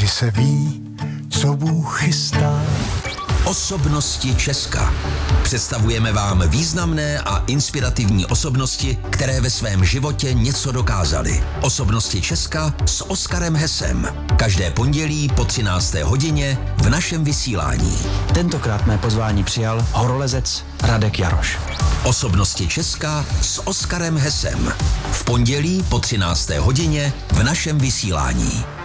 kdy se ví, co Bůh chystá. Osobnosti Česka. Představujeme vám významné a inspirativní osobnosti, které ve svém životě něco dokázaly. Osobnosti Česka s Oskarem Hesem. Každé pondělí po 13. hodině v našem vysílání. Tentokrát mé pozvání přijal horolezec Radek Jaroš. Osobnosti Česka s Oskarem Hesem. V pondělí po 13. hodině v našem vysílání.